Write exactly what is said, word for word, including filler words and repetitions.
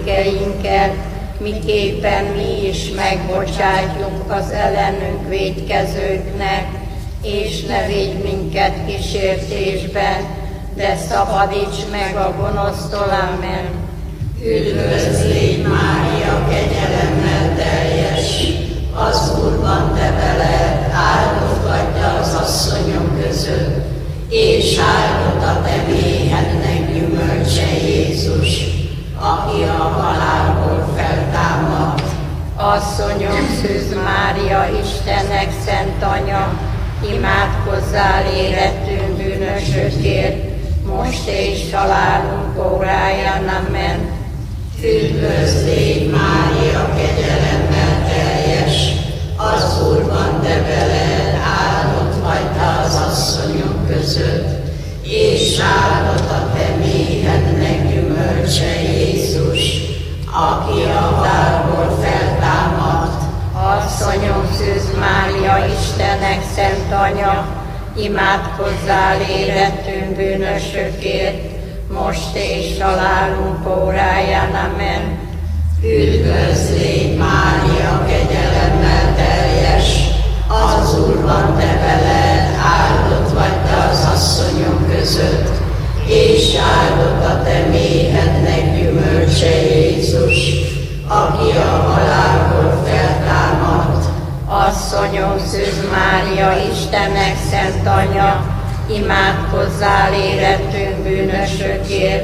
vétkeinket, miképpen mi is megbocsátjuk az ellenünk vétkezőknek, és ne védj minket kísértésben, de szabadíts meg a gonosztól, amen. Üdvözl légy, Mária, kegyelemmel teljes, az Úr van te veled, áldott vagy te az asszonyok között, és áldott a te méhednek gyümölcse Jézus, aki a halálból feltámadt. Asszonyom, Szűz Mária, Istennek szent anya, imádkozzál életünk bűnösökért, most és halálunk óráján, amen. Üdvözl légy, Mária, kegyelemmel teljes, az Úr van te veled, áldott vagy te az asszonyok között, és áldott a te méhednek gyümölcse Jézus, aki a halálból feltámadt. Asszonyom, Szűz Mária, Istennek szent anya, imádkozzál életünk bűnösökért, most és halálunk óráján, amen. Üdvözl légy, Mária, kegyelemmel teljes, az Úr van te veled, áldott vagy te az asszonyok között, és áldott a te méhednek gyümölcse Jézus, aki a halálból feltámadt. Asszonyom, Szűz Mária, Istennek szent anya, imádkozzál életünk bűnösökért,